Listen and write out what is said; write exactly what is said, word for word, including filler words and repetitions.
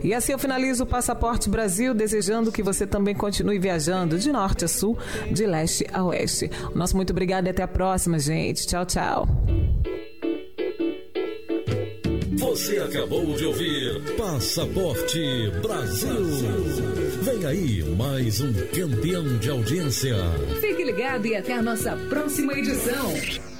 E assim eu finalizo o Passaporte Brasil, desejando que você também continue viajando de norte a sul, de leste a oeste. Nosso muito obrigado e até a próxima, gente. Tchau, tchau. Você acabou de ouvir Passaporte Brasil. Vem aí mais um campeão de audiência. Fique ligado e até a nossa próxima edição.